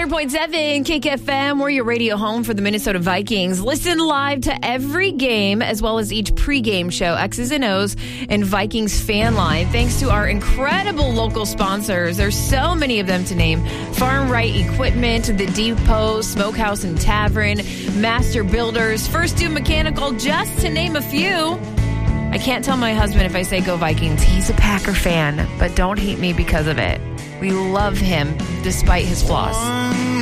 100.7 Kick FM, we're your radio home for the Minnesota Vikings. Listen live to every game as well as each pregame show, X's and O's and Vikings Fan Line. Thanks to our incredible local sponsors. There's so many of them to name. Farm Right Equipment, The Depot, Smokehouse and Tavern, Master Builders, First Do Mechanical, just to name a few. I can't tell my husband if I say go Vikings. He's a Packer fan, but don't hate me because of it. We love him despite his flaws.